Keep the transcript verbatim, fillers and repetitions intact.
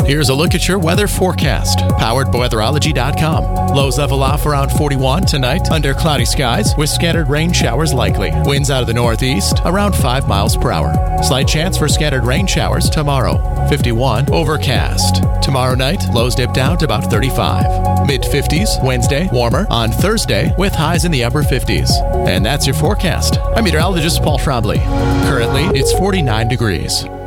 Here's a look at your weather forecast, powered by weatherology dot com. Lows level off around forty-one tonight under cloudy skies with scattered rain showers likely. Winds out of the northeast around five miles per hour. Slight chance for scattered rain showers tomorrow. fifty-one overcast. Tomorrow night, lows dip down to about thirty-five. mid fifties Wednesday, warmer on Thursday with highs in the upper fifties. And that's your forecast. I'm meteorologist Paul Trombley. Currently, it's forty-nine degrees.